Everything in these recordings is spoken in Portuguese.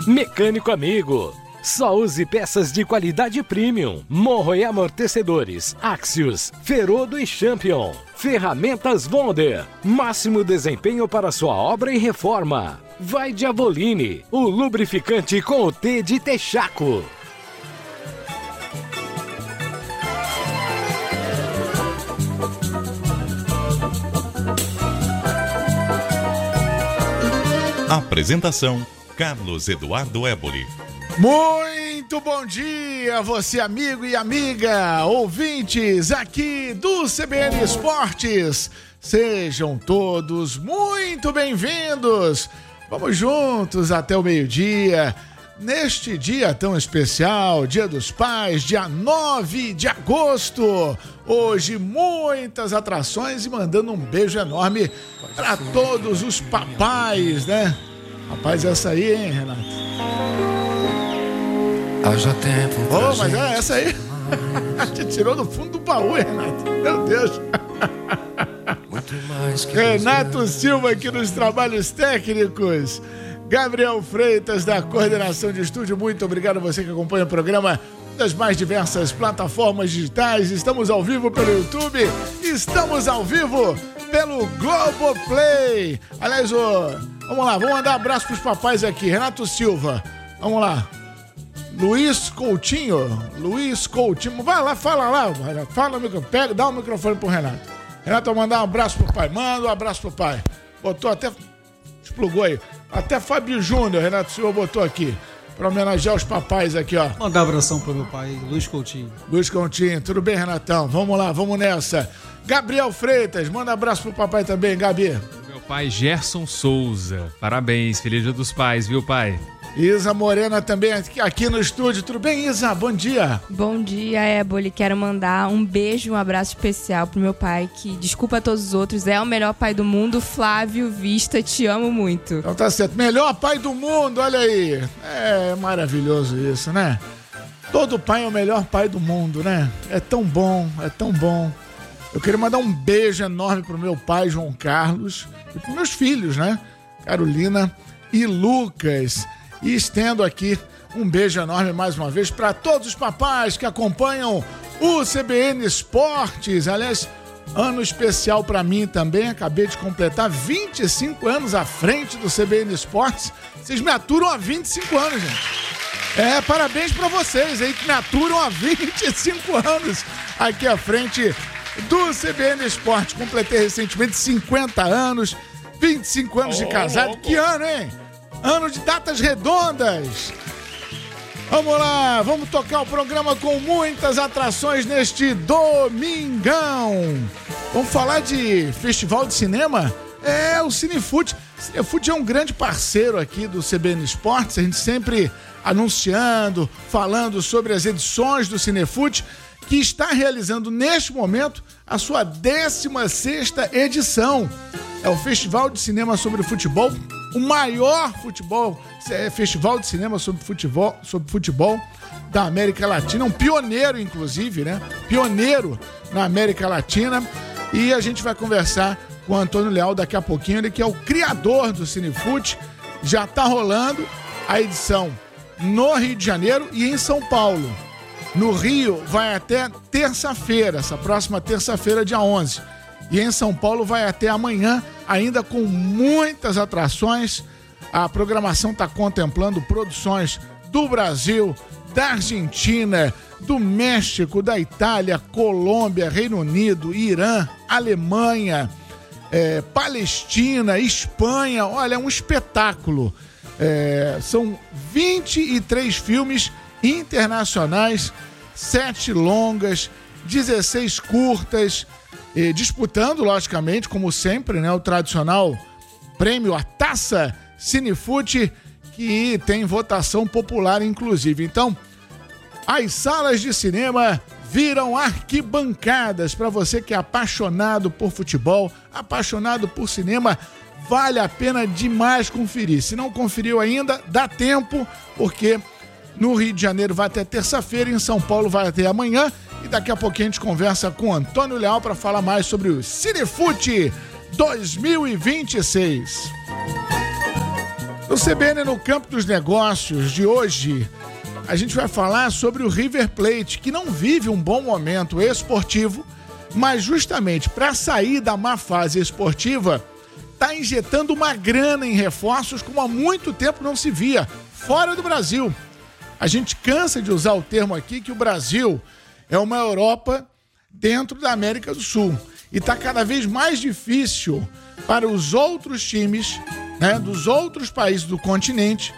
Mecânico amigo. Só use peças de qualidade premium. Morro e amortecedores, Axios, Ferodo e Champion. Ferramentas Wonder. Máximo desempenho para sua obra e reforma. Vai de Avoline, o lubrificante com o T de Texaco. Apresentação: Carlos Eduardo Éboli. Muito bom dia, você amigo e amiga, ouvintes aqui do CBN Esportes. Sejam todos muito bem-vindos. Vamos juntos até o meio-dia, neste dia tão especial, Dia dos Pais, dia 9 de agosto. Hoje, muitas atrações e mandando um beijo enorme para todos os papais, né? Rapaz, essa aí, hein, Renato? Haja tempo. Oh, mas é essa aí. Te tirou do fundo do baú, Renato. Meu Deus. Renato Silva aqui nos trabalhos técnicos. Gabriel Freitas da coordenação de estúdio. Muito obrigado a você que acompanha o programa das mais diversas plataformas digitais. Estamos ao vivo pelo YouTube. Estamos ao vivo pelo Globoplay. Aliás, vamos lá, vamos mandar um abraço pros papais aqui. Renato Silva, vamos lá. Luiz Coutinho, vai lá, fala lá, fala no microfone, pega, dá o microfone pro Renato. Renato, vou mandar um abraço pro pai, manda um abraço pro pai. Botou até, explugou aí, até Fábio Júnior, Renato Silva botou aqui, pra homenagear os papais aqui, ó. Mandar um abração pro meu pai, Luiz Coutinho. Luiz Coutinho, tudo bem, Renatão? Vamos lá, vamos nessa. Gabriel Freitas, manda um abraço pro papai também, Gabi. Meu pai, Gerson Souza, parabéns, feliz Dia dos Pais, viu, pai? Isa Morena também aqui no estúdio. Tudo bem, Isa? Bom dia. Bom dia, Éboli. Quero mandar um beijo, um abraço especial pro meu pai, que, desculpa a todos os outros, é o melhor pai do mundo. Flávio Vista, te amo muito. Então tá certo. Melhor pai do mundo, olha aí. É maravilhoso isso, né? Todo pai é o melhor pai do mundo, né? É tão bom, é tão bom. Eu queria mandar um beijo enorme pro meu pai, João Carlos, e pros meus filhos, né? Carolina e Lucas. E estendo aqui um beijo enorme mais uma vez para todos os papais que acompanham o CBN Esportes. Aliás, ano especial para mim também. Acabei de completar 25 anos à frente do CBN Esportes. Vocês me aturam há 25 anos, gente. Parabéns para vocês aí que me aturam há 25 anos aqui à frente do CBN Esportes. Completei recentemente 50 anos, 25 anos de casado. Que ano, hein? Ano de datas redondas. Vamos lá, vamos tocar o programa com muitas atrações neste domingão. Vamos falar de festival de cinema? O Cinefute. Cinefute é um grande parceiro aqui do CBN Esportes. A gente sempre anunciando, falando sobre as edições do Cinefute, que está realizando neste momento a sua 16ª edição. É o Festival de Cinema sobre Futebol, o maior festival de cinema sobre futebol da América Latina, um pioneiro, inclusive, né? Pioneiro na América Latina. E a gente vai conversar com o Antônio Leal daqui a pouquinho, ele que é o criador do Cinefute. Já está rolando a edição no Rio de Janeiro e em São Paulo. No Rio vai até terça-feira, essa próxima terça-feira, dia 11. E em São Paulo vai até amanhã, ainda com muitas atrações. A programação está contemplando produções do Brasil, da Argentina, do México, da Itália, Colômbia, Reino Unido, Irã, Alemanha, Palestina, Espanha. Olha, é um espetáculo. São 23 filmes internacionais, 7 longas, 16 curtas, disputando, logicamente, como sempre, né, o tradicional prêmio, a Taça Cinefute, que tem votação popular, inclusive. Então, as salas de cinema viram arquibancadas. Para você que é apaixonado por futebol, apaixonado por cinema, vale a pena demais conferir. Se não conferiu ainda, dá tempo, porque no Rio de Janeiro vai até terça-feira, em São Paulo vai até amanhã. E daqui a pouquinho a gente conversa com o Antônio Leal para falar mais sobre o Cinefute 2026. No CBN no Campo dos Negócios de hoje, a gente vai falar sobre o River Plate, que não vive um bom momento esportivo, mas justamente para sair da má fase esportiva, está injetando uma grana em reforços como há muito tempo não se via, fora do Brasil. A gente cansa de usar o termo aqui que o Brasil é uma Europa dentro da América do Sul. E está cada vez mais difícil para os outros times, né, dos outros países do continente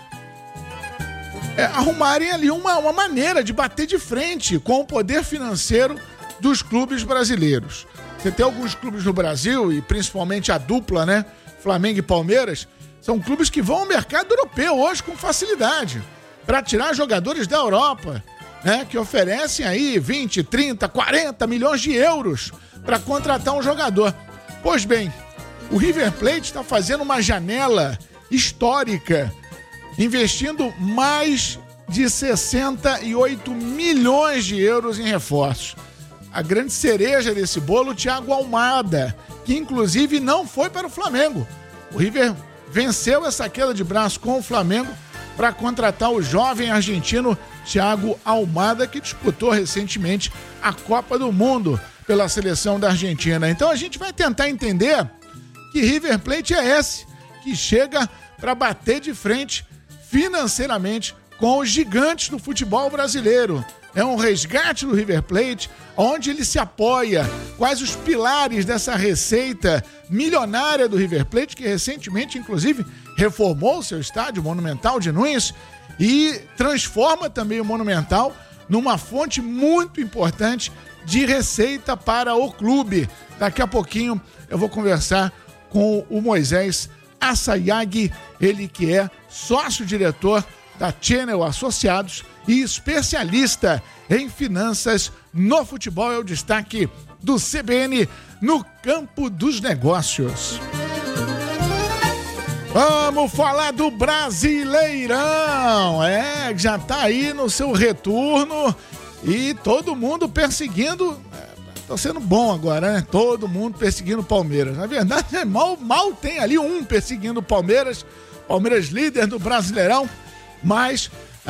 arrumarem ali uma maneira de bater de frente com o poder financeiro dos clubes brasileiros. Você tem alguns clubes no Brasil, e principalmente a dupla, né, Flamengo e Palmeiras, são clubes que vão ao mercado europeu hoje com facilidade para tirar jogadores da Europa, né, que oferecem aí 20, 30, 40 milhões de euros para contratar um jogador. Pois bem, o River Plate está fazendo uma janela histórica, investindo mais de 68 milhões de euros em reforços. A grande cereja desse bolo, o Thiago Almada, que inclusive não foi para o Flamengo. O River venceu essa queda de braço com o Flamengo para contratar o jovem argentino Thiago Almada, que disputou recentemente a Copa do Mundo pela seleção da Argentina. Então a gente vai tentar entender que River Plate é esse, que chega para bater de frente financeiramente com os gigantes do futebol brasileiro. É um resgate do River Plate, onde ele se apoia, quais os pilares dessa receita milionária do River Plate, que recentemente, inclusive, reformou seu estádio Monumental de Nunes e transforma também o Monumental numa fonte muito importante de receita para o clube. Daqui a pouquinho eu vou conversar com o Moisés Assayag, ele que é sócio-diretor da Channel Associados e especialista em finanças no futebol. É o destaque do CBN no Campo dos Negócios. Vamos falar do Brasileirão. Já tá aí no seu retorno e todo mundo perseguindo. Tá sendo bom agora, né? Todo mundo perseguindo o Palmeiras. Na verdade, mal tem ali um perseguindo o Palmeiras. Palmeiras líder do Brasileirão. Mas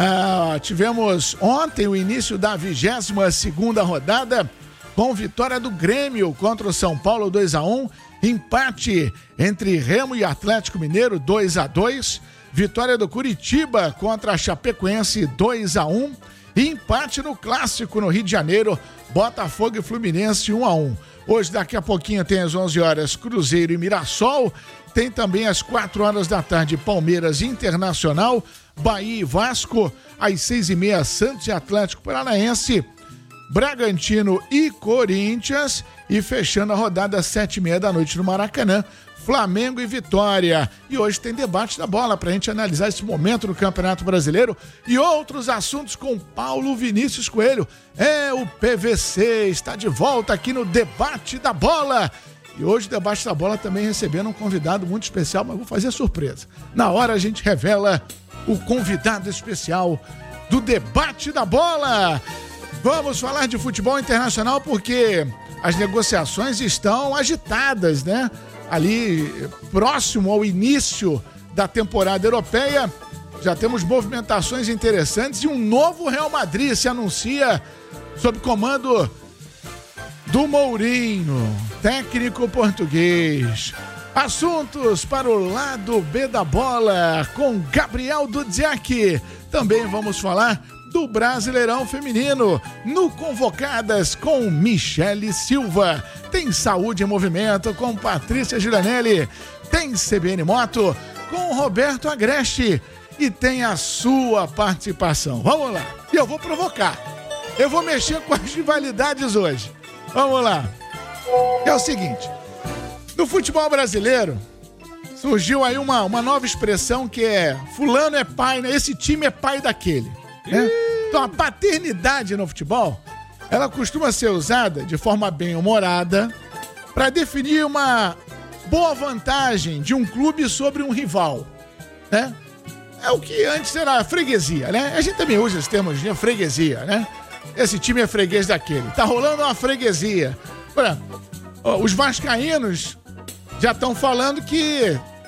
tivemos ontem o início da 22ª rodada com vitória do Grêmio contra o São Paulo 2-1, empate entre Remo e Atlético Mineiro 2-2, vitória do Curitiba contra a Chapecoense 2-1 e empate no Clássico no Rio de Janeiro, Botafogo e Fluminense 1-1. Hoje, daqui a pouquinho, tem às 11 horas Cruzeiro e Mirassol, tem também às 4 horas da tarde Palmeiras e Internacional, Bahia e Vasco, às 6h30 Santos e Atlético Paranaense, Bragantino e Corinthians e fechando a rodada às 7h30 da noite no Maracanã, Flamengo e Vitória. E hoje tem debate da bola para a gente analisar esse momento do Campeonato Brasileiro e outros assuntos com Paulo Vinícius Coelho. O PVC está de volta aqui no Debate da Bola. E hoje o Debate da Bola também recebendo um convidado muito especial, mas vou fazer surpresa. Na hora a gente revela o convidado especial do Debate da Bola. Vamos falar de futebol internacional porque as negociações estão agitadas, né? Ali próximo ao início da temporada europeia, já temos movimentações interessantes e um novo Real Madrid se anuncia sob comando do Mourinho, técnico português. Assuntos para o lado B da bola com Gabriel Dudziak. Também vamos falar do Brasileirão Feminino no Convocadas com Michele Silva. Tem Saúde em Movimento com Patrícia Giranelli. Tem CBN Moto com Roberto Agreste. E tem a sua participação. Vamos lá. E eu vou provocar. Eu vou mexer com as rivalidades hoje. Vamos lá. É o seguinte. No futebol brasileiro, surgiu aí uma nova expressão que é fulano é pai, né? Esse time é pai daquele. Né? Então a paternidade no futebol, ela costuma ser usada de forma bem humorada para definir uma boa vantagem de um clube sobre um rival, né? É o que antes era freguesia, né? A gente também usa esse termo de freguesia, né? Esse time é freguês daquele. Tá rolando uma freguesia. Os vascaínos já estão falando que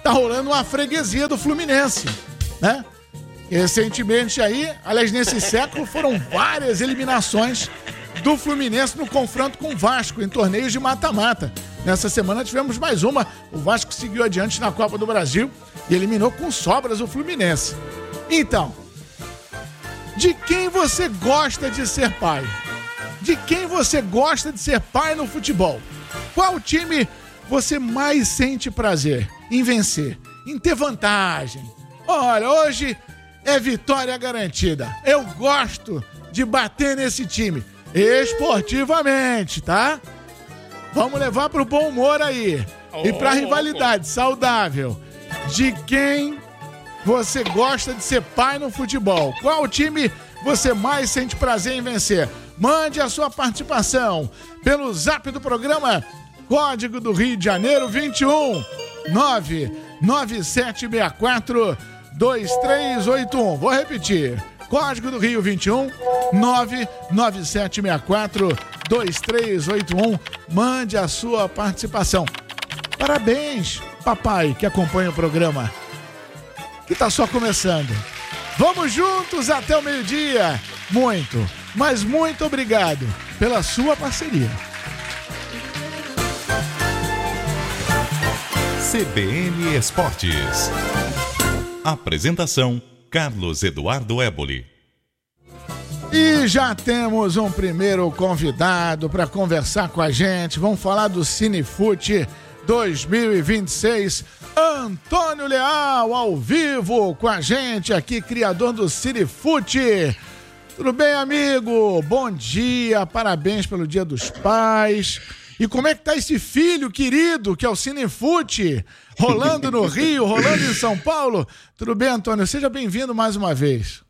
tá rolando uma freguesia do Fluminense, né? Recentemente aí, aliás, nesse século, foram várias eliminações do Fluminense no confronto com o Vasco, em torneios de mata-mata. Nessa semana tivemos mais uma, o Vasco seguiu adiante na Copa do Brasil e eliminou com sobras o Fluminense. Então, de quem você gosta de ser pai? De quem você gosta de ser pai no futebol? Qual time você mais sente prazer em vencer, em ter vantagem? Olha, hoje é vitória garantida. Eu gosto de bater nesse time, esportivamente, tá? Vamos levar pro bom humor aí. E pra rivalidade saudável. De quem você gosta de ser pai no futebol? Qual time você mais sente prazer em vencer? Mande a sua participação pelo zap do programa, código do Rio de Janeiro 21 99764 2381. Vou repetir. Código do Rio 21 99764 2381. Mande a sua participação. Parabéns, papai, que acompanha o programa, que tá só começando. Vamos juntos até o meio-dia. Muito, mas muito obrigado pela sua parceria. CBN Esportes. Apresentação: Carlos Eduardo Éboli. E já temos um primeiro convidado para conversar com a gente. Vamos falar do Cinefute 2026. Antônio Leal, ao vivo com a gente aqui, criador do Cinefute. Tudo bem, amigo? Bom dia, parabéns pelo Dia dos Pais. E como é que tá esse filho querido, que é o Cinefute, rolando no Rio, rolando em São Paulo? Tudo bem, Antônio? Seja bem-vindo mais uma vez.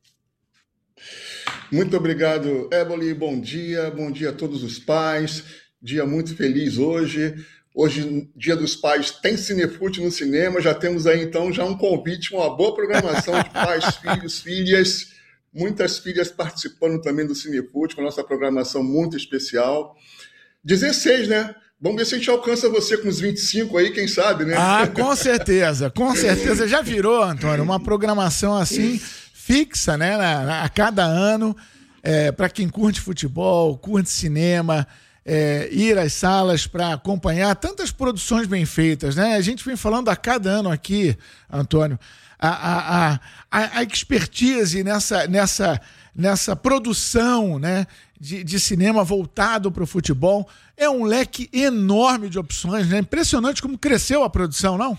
Muito obrigado, Éboli. Bom dia a todos os pais. Dia muito feliz hoje. Hoje, Dia dos Pais, tem Cinefute no cinema. Já temos aí, então, já um convite, uma boa programação de pais, filhos, filhas. Muitas filhas participando também do Cinefute, com a nossa programação muito especial. 16, né? Vamos ver se a gente alcança você com os 25 aí, quem sabe, né? Ah, com certeza, com certeza. Já virou, Antônio, uma programação assim, fixa, né? A cada ano, para quem curte futebol, curte cinema, ir às salas para acompanhar tantas produções bem feitas, né? A gente vem falando a cada ano aqui, Antônio, a expertise nessa produção, né, de cinema voltado para o futebol. É um leque enorme de opções, né? Impressionante como cresceu a produção, não?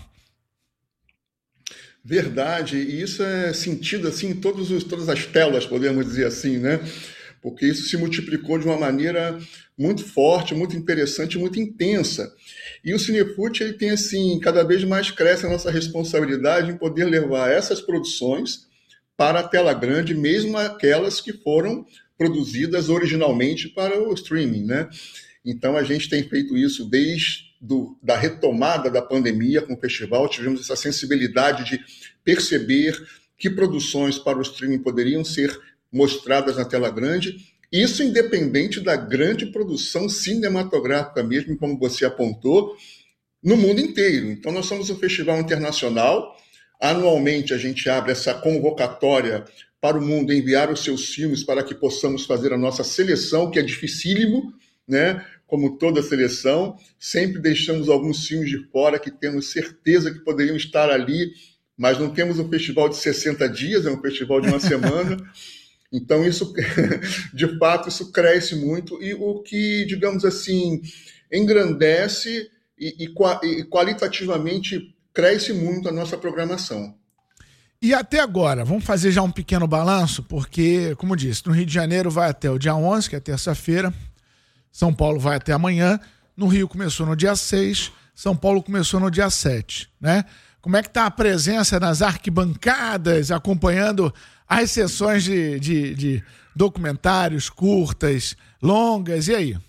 Verdade, e isso é sentido assim em todas as telas, podemos dizer assim, né? Porque isso se multiplicou de uma maneira muito forte, muito interessante, muito intensa. E o Cinefute, ele tem assim, cada vez mais cresce a nossa responsabilidade em poder levar essas produções para a tela grande, mesmo aquelas que foram produzidas originalmente para o streaming, né? Então a gente tem feito isso desde da retomada da pandemia com o festival. Tivemos essa sensibilidade de perceber que produções para o streaming poderiam ser mostradas na tela grande, isso independente da grande produção cinematográfica mesmo, como você apontou, no mundo inteiro. Então nós somos um festival internacional. Anualmente a gente abre essa convocatória para o mundo enviar os seus filmes para que possamos fazer a nossa seleção, que é dificílimo, né? Como toda seleção, sempre deixamos alguns filmes de fora que temos certeza que poderiam estar ali, mas não temos um festival de 60 dias, é um festival de uma semana. Então, isso, de fato, isso cresce muito, e o que, digamos assim, engrandece e qualitativamente cresce muito a nossa programação. E até agora, vamos fazer já um pequeno balanço, porque, como disse, no Rio de Janeiro vai até o dia 11, que é terça-feira, São Paulo vai até amanhã, no Rio começou no dia 6, São Paulo começou no dia 7, né? Como é que está a presença nas arquibancadas, acompanhando as sessões de documentários, curtas, longas, e aí?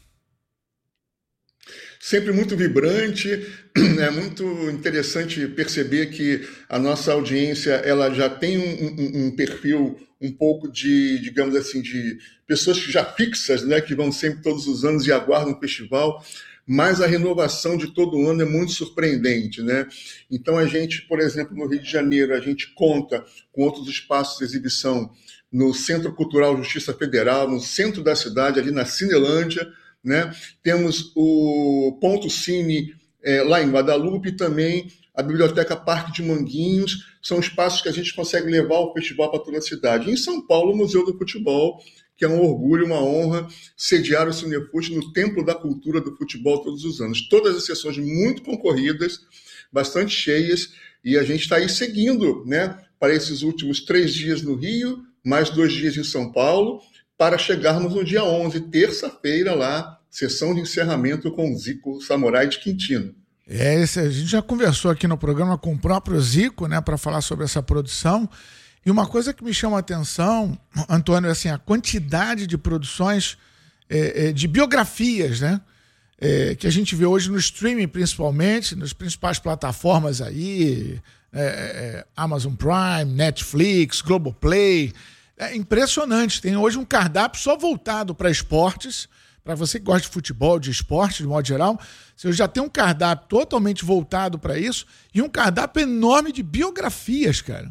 Sempre muito vibrante, é muito interessante perceber que a nossa audiência ela já tem um perfil um pouco de, digamos assim, de pessoas que já fixas, né, que vão sempre todos os anos e aguardam o festival. mas a renovação de todo ano é muito surpreendente, né? Então a gente, por exemplo, no Rio de Janeiro, a gente conta com outros espaços de exibição no Centro Cultural Justiça Federal, no centro da cidade, ali na Cinelândia, né? Temos o Ponto Cine lá em Guadalupe e também a Biblioteca Parque de Manguinhos. São espaços que a gente consegue levar o festival para toda a cidade. Em São Paulo, o Museu do Futebol, que é um orgulho, uma honra sediar o Cinefute no Templo da Cultura do Futebol todos os anos. Todas as sessões muito concorridas, bastante cheias, e a gente está aí seguindo, né, para esses últimos 3 dias no Rio, mais 2 dias em São Paulo, para chegarmos no dia 11, terça-feira, lá, sessão de encerramento com o Zico Samurai de Quintino. A gente já conversou aqui no programa com o próprio Zico, né, para falar sobre essa produção. E uma coisa que me chama a atenção, Antônio, é assim, a quantidade de produções de biografias, né? Que a gente vê hoje no streaming, principalmente, nas principais plataformas aí, Amazon Prime, Netflix, Globoplay. É impressionante. Tem hoje um cardápio só voltado para esportes. Para você que gosta de futebol, de esporte, de modo geral, você já tem um cardápio totalmente voltado para isso e um cardápio enorme de biografias, cara.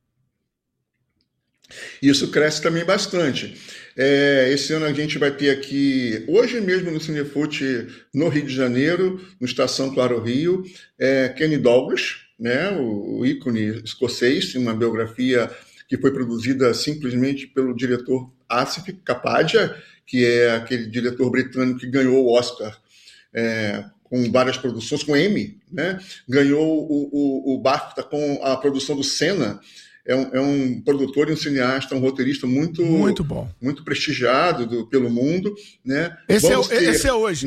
Isso cresce também bastante. Esse ano a gente vai ter aqui, hoje mesmo no Cinefute, no Rio de Janeiro, no Estação Claro Rio, Kenny Douglas, né, o ícone escocês, uma biografia que foi produzida simplesmente pelo diretor Asif Kapadia, que é aquele diretor britânico que ganhou o Oscar com várias produções, com Emmy, né? Ganhou o BAFTA com a produção do Senna. É um produtor e um cineasta, um roteirista muito bom, muito prestigiado pelo mundo, né? Esse é hoje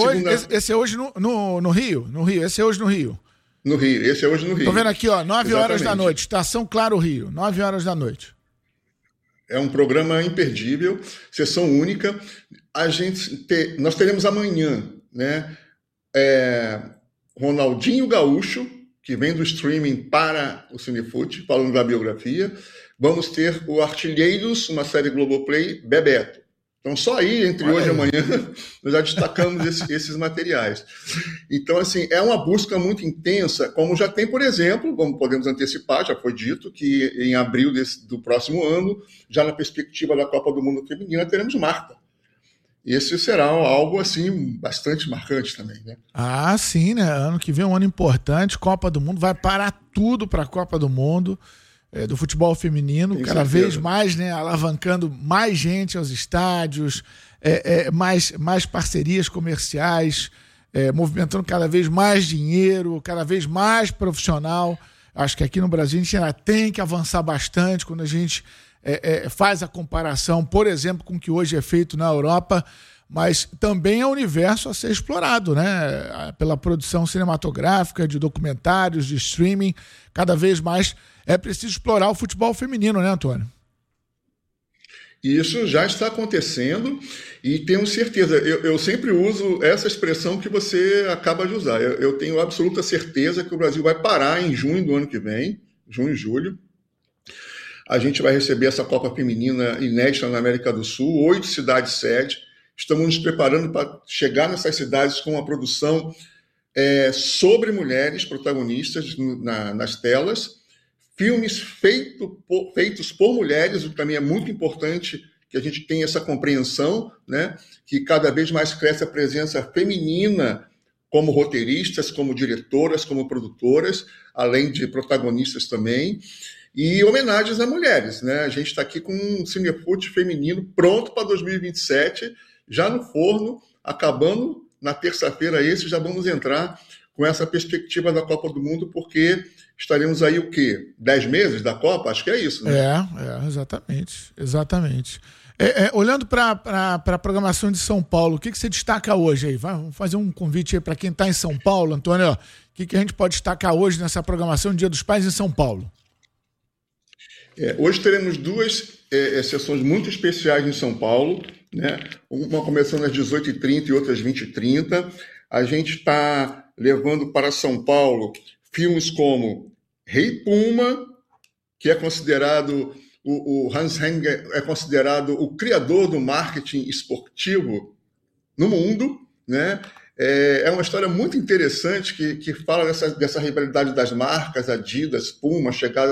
no Rio? Esse é hoje no Rio? No Rio, esse é hoje no Rio. Tô vendo aqui, ó, 9 horas da noite, Estação Claro Rio, 9 horas da noite. É um programa imperdível, sessão única. Nós teremos amanhã, né, Ronaldinho Gaúcho, que vem do streaming para o Cinefute, falando da biografia. Vamos ter o Artilheiros, uma série Globoplay, Bebeto. Então, só aí, entre hoje e amanhã, nós já destacamos esses materiais. Então, assim, é uma busca muito intensa, como já tem, por exemplo, como podemos antecipar, já foi dito, que em abril do próximo ano, já na perspectiva da Copa do Mundo Feminina, teremos Marta. Esse será algo, assim, bastante marcante também, né? Ah, sim, né? Ano que vem é um ano importante, Copa do Mundo, vai parar tudo para a Copa do Mundo. Do futebol feminino, cada vez mais, né, alavancando mais gente aos estádios, mais parcerias comerciais, movimentando cada vez mais dinheiro, cada vez mais profissional. Acho que aqui no Brasil a gente ainda tem que avançar bastante quando a gente faz a comparação, por exemplo, com o que hoje é feito na Europa, mas também é um universo a ser explorado, né? Pela produção cinematográfica, de documentários, de streaming, cada vez mais é preciso explorar o futebol feminino, né, Antônio? Isso já está acontecendo e tenho certeza, eu sempre uso essa expressão que você acaba de usar. Eu tenho absoluta certeza que o Brasil vai parar em junho do ano que vem, junho e julho. A gente vai receber essa Copa Feminina inédita na América do Sul, 8 cidades sede. Estamos nos preparando para chegar nessas cidades com uma produção sobre mulheres protagonistas nas telas, filmes feitos por mulheres, o que também é muito importante que a gente tenha essa compreensão, né, que cada vez mais cresce a presença feminina como roteiristas, como diretoras, como produtoras, além de protagonistas também, e homenagens a mulheres, né? A gente está aqui com um Cinefute feminino pronto para 2027, já no forno, acabando na terça-feira já vamos entrar com essa perspectiva da Copa do Mundo, porque estaremos aí o quê? 10 meses da Copa? Acho que é isso, né? Exatamente. Olhando para a programação de São Paulo, o que você destaca hoje aí? Vamos fazer um convite aí para quem está em São Paulo, Antônio. O que a gente pode destacar hoje nessa programação Dia dos Pais em São Paulo? Hoje teremos 2 sessões muito especiais em São Paulo, né? Uma começando às 18h30 e outra às 20h30. A gente está levando para São Paulo filmes como Rei Puma, que é considerado, o Hans Henger é considerado o criador do marketing esportivo no mundo, né? É uma história muito interessante que fala dessa rivalidade das marcas, Adidas, Puma, chegada